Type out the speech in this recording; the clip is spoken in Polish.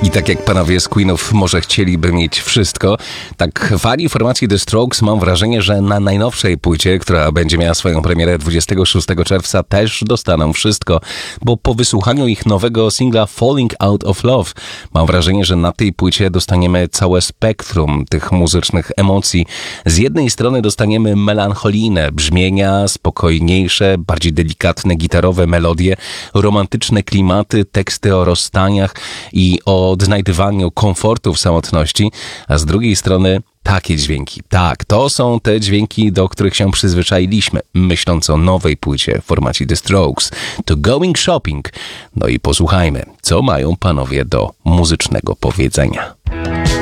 I tak jak panowie z Queenów może chcieliby mieć wszystko, tak fani formacji The Strokes mam wrażenie, że na najnowszej płycie, która będzie miała swoją premierę 26 czerwca, też dostaną wszystko, bo po wysłuchaniu ich nowego singla Falling Out of Love mam wrażenie, że na tej płycie dostaniemy całe spektrum tych muzycznych emocji. Z jednej strony dostaniemy melancholijne brzmienia, spokojniejsze, bardziej delikatne gitarowe melodie, romantyczne klimaty, teksty o rozstaniach i o odnajdywaniu komfortu w samotności, a z drugiej strony takie dźwięki. Tak, to są te dźwięki, do których się przyzwyczailiśmy, myśląc o nowej płycie w formacji The Strokes. To Going Shopping. No i posłuchajmy, co mają panowie do muzycznego powiedzenia.